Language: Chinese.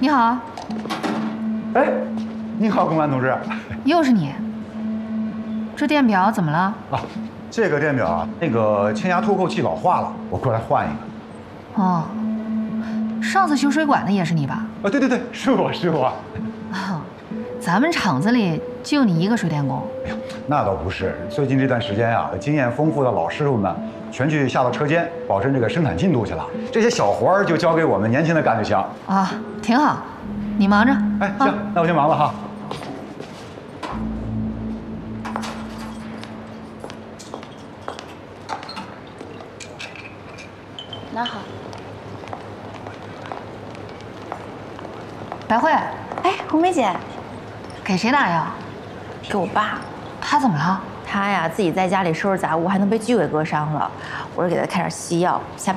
你好。 哎，你好，公安同志。 又是你。这电表怎么了？ 啊，这个电表啊，那个铅压脱扣器老化了，我过来换一个。 哦，上次修水管的也是你吧？ 啊，对对对，是我是我。 咱们厂子里就你一个水电工。 哎呀，那倒不是，最近这段时间啊，经验丰富的老师傅们全去下到车间，保证这个生产进度去了。这些小活儿就交给我们年轻的干就行。 啊，挺好，你忙着。 哎，行，那我先忙了哈。 拿好。 白慧， 哎，红梅姐， 给谁打呀？ 给我爸。 他怎么了？ 他呀，自己在家里收拾杂物，还能被锯给割伤了。我是给他开点西药，下